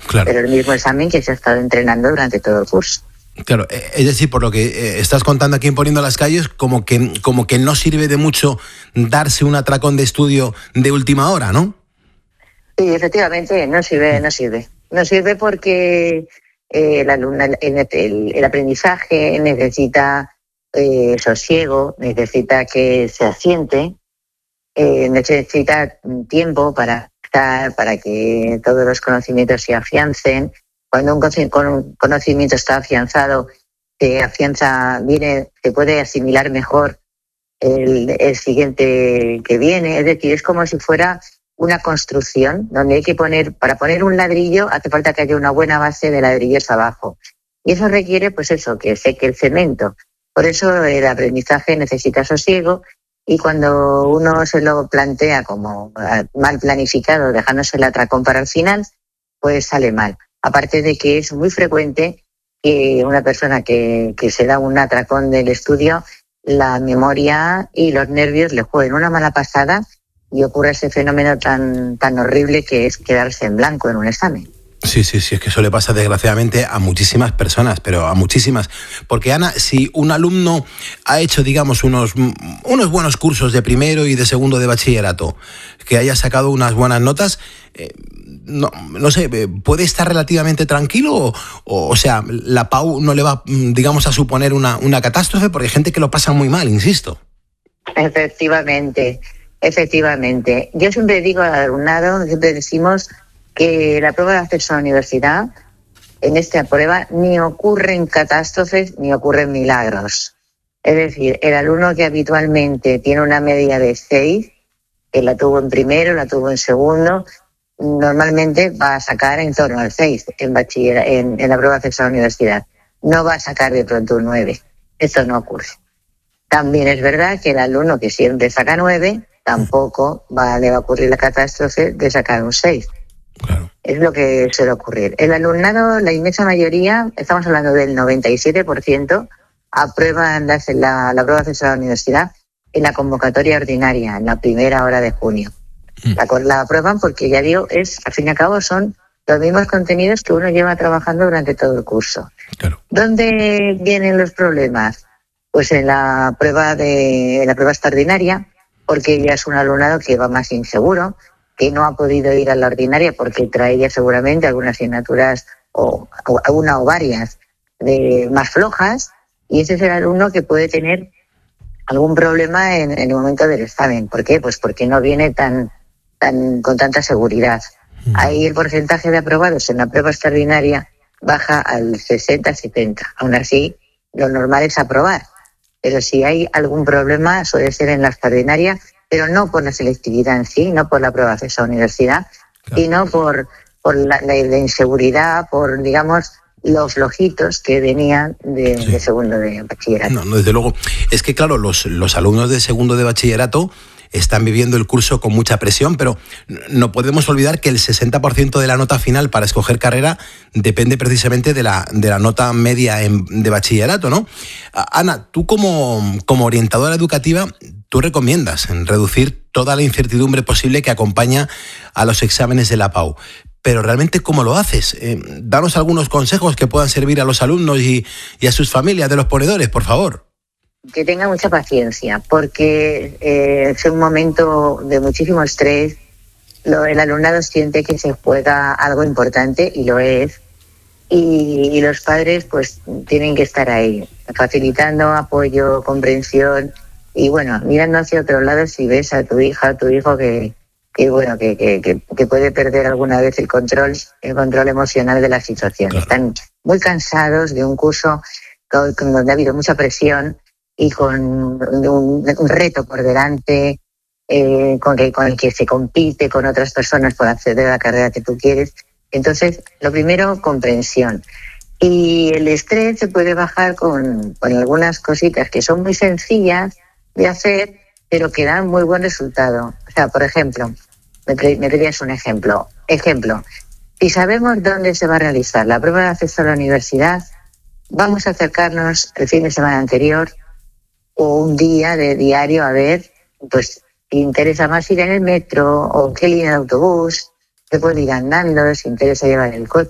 Claro. pero el mismo examen que se ha estado entrenando durante todo el curso. Claro, es decir, por lo que estás contando aquí en Poniendo las Calles, como que no sirve de mucho darse un atracón de estudio de última hora, ¿no? Sí, efectivamente, no sirve. No sirve porque el alumno, el aprendizaje necesita sosiego, necesita que se asiente, necesita tiempo para estar, para que todos los conocimientos se afiancen. Cuando un conocimiento está afianzado, se puede asimilar mejor el siguiente que viene. Es decir, es como si fuera una construcción donde hay que para poner un ladrillo hace falta que haya una buena base de ladrillos abajo. Y eso requiere, pues eso, que seque el cemento. Por eso el aprendizaje necesita sosiego, y cuando uno se lo plantea como mal planificado, dejándose el atracón para el final, pues sale mal. Aparte de que es muy frecuente que una persona que se da un atracón del estudio, la memoria y los nervios le jueguen una mala pasada y ocurre ese fenómeno tan horrible que es quedarse en blanco en un examen. Sí, es que eso le pasa desgraciadamente a muchísimas personas, pero a muchísimas. Porque, Ana, si un alumno ha hecho, digamos, unos buenos cursos de primero y de segundo de bachillerato, que haya sacado unas buenas notas, no sé, ¿puede estar relativamente tranquilo? O sea, la PAU no le va, digamos, a suponer una catástrofe, porque hay gente que lo pasa muy mal, insisto. Efectivamente. Yo siempre digo al alumnado, siempre decimos que la prueba de acceso a la universidad, en esta prueba ni ocurren catástrofes ni ocurren milagros. Es decir, el alumno que habitualmente tiene una media de 6, que la tuvo en primero, la tuvo en segundo, normalmente va a sacar en torno al 6 en la prueba de acceso a la universidad. No va a sacar de pronto un 9. Esto no ocurre. También es verdad que el alumno que siempre saca 9, tampoco le va a ocurrir la catástrofe de sacar un 6. Claro. Es lo que suele ocurrir. El alumnado, la inmensa mayoría, estamos hablando del 97%, aprueban la prueba de acceso a la universidad en la convocatoria ordinaria, en la primera hora de junio. La aprueban porque, ya digo, al fin y al cabo son los mismos contenidos que uno lleva trabajando durante todo el curso. Claro. ¿Dónde vienen los problemas? Pues en la prueba extraordinaria, porque ya es un alumnado que va más inseguro, que no ha podido ir a la ordinaria porque trae ya seguramente algunas asignaturas o una o varias más flojas, y ese es el alumno que puede tener algún problema en el momento del examen. ¿Por qué? Pues porque no viene con tanta seguridad. Ahí el porcentaje de aprobados en la prueba extraordinaria baja al 60-70. Aún así, lo normal es aprobar. Pero si hay algún problema, suele ser en la extraordinaria, pero no por la selectividad en sí, no por la prueba de acceso a la universidad, claro, sino por la inseguridad, por, digamos, los flojitos que venían de segundo de bachillerato. No, desde luego. Es que, claro, los alumnos de segundo de bachillerato están viviendo el curso con mucha presión, pero no podemos olvidar que el 60% de la nota final para escoger carrera depende precisamente de la nota media de bachillerato, ¿no? Ana, tú como orientadora educativa, tú recomiendas reducir toda la incertidumbre posible que acompaña a los exámenes de la PAU. Pero realmente, ¿cómo lo haces? Danos algunos consejos que puedan servir a los alumnos y a sus familias de los ponedores, por favor. Que tenga mucha paciencia, porque es un momento de muchísimo estrés. El alumnado siente que se juega algo importante, y lo es. Y los padres pues tienen que estar ahí, facilitando apoyo, comprensión. Y bueno, mirando hacia otro lado si ves a tu hija, a tu hijo que puede perder alguna vez el control emocional de la situación. Claro. Están muy cansados de un curso donde ha habido mucha presión y con un reto por delante, con el que se compite con otras personas por acceder a la carrera que tú quieres. Entonces, lo primero, comprensión. Y el estrés se puede bajar con algunas cositas que son muy sencillas de hacer, pero que dan muy buen resultado. O sea, por ejemplo, me pedías un ejemplo. Si sabemos dónde se va a realizar la prueba de acceso a la universidad, vamos a acercarnos el fin de semana anterior o un día de diario a ver, pues, si interesa más ir en el metro o qué línea de autobús, se puede ir andando, si interesa llevar el coche.